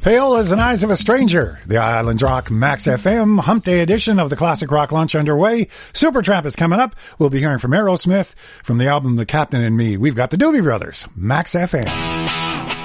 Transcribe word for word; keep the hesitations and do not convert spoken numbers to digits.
Pale as an Eyes of a Stranger, the Islands Rock Max F M Hump Day edition of the Classic Rock Lunch underway. Supertramp is coming up. We'll be hearing from Aerosmith from the album The Captain and Me. We've got the Doobie Brothers, Max F M.